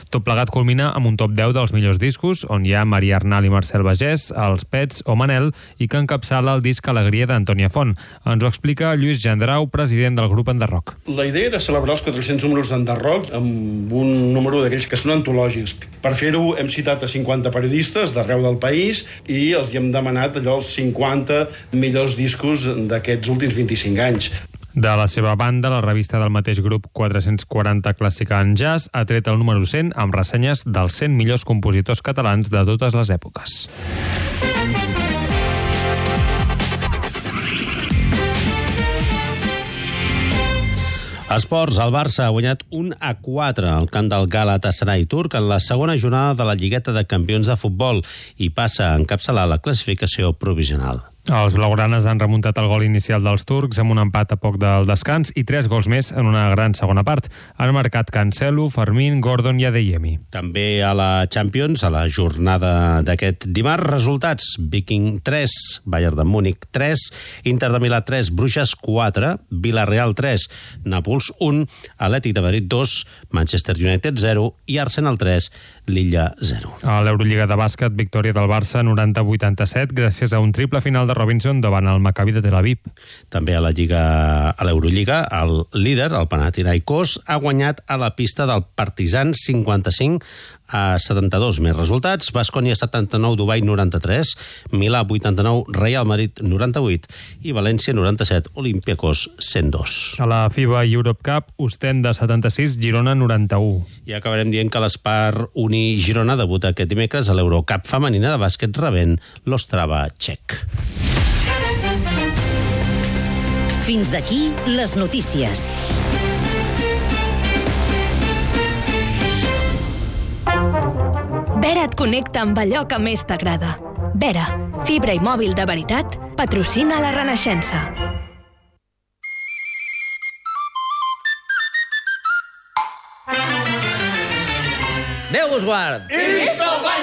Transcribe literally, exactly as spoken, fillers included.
Tot plegat culmina amb un top deu dels millors discos, on hi ha Maria Arnal i Marcel Bagès, Els Pets o Manel, i que encapçala el disc Alegria d'Antònia Font. Ens ho explica Lluís Gendrau, president del grup Enderroc. La idea era celebrar els quatre-cents números d'Enderroc amb un número d'aquells que són antològics. Per fer-ho hem citat a cinquanta periodistes d'arreu del país i els hi hem demanat allò els cinquanta millors discos d'aquests últims vint-i-cinc anys. De la seva banda, la revista del mateix grup quatre-cents quaranta Clàssica en Jazz ha tret el número cent amb ressenyes dels cent millors compositors catalans de totes les èpoques. Esports, el Barça ha guanyat un a quatre al camp del Galatasaray turc en la segona jornada de la Lligueta de Campions de Futbol i passa a encapçalar la classificació provisional. Els blaugranes han remuntat el gol inicial dels turcs amb un empat a poc del descans i tres gols més en una gran segona part. Han marcat Cancelo, Fermín, Gordon i Adeyemi. També a la Champions, a la jornada d'aquest dimarts, resultats: Viking tres, Bayern de Múnich tres, Inter de Milà tres, Bruges quatre, Villarreal tres, Nàpols un, Atlètic de Madrid dos, Manchester United zero i Arsenal tres, Lilla zero. A l'Eurolliga de bàsquet, victòria del Barça noranta a vuitanta-set gràcies a un triple final de Robinson davant el Maccabi de Tel Aviv. També a la Lliga, a l'Eurolliga, el líder, el Panathinaikos, ha guanyat a la pista del Partizan cinquanta-cinc a setanta-dos. Més resultats: Baskonia setanta-nou, Dubai noranta-tres, Milà vuitanta-nou, Real Madrid noranta-vuit i València noranta-set, Olympiacos cent dos. A la FIBA Europe Cup, Ostenda setanta-sis, Girona noranta-u. I acabarem dient que l'Spar Uni Girona debuta aquest dimecres a l'Eurocup femenina de bàsquet rebent l'Ostrava txec. Fins aquí les notícies. Vera et connecta amb allò que més t'agrada. Vera, fibra i mòbil de veritat, patrocina la Renaixença. Déu us guard! I visca el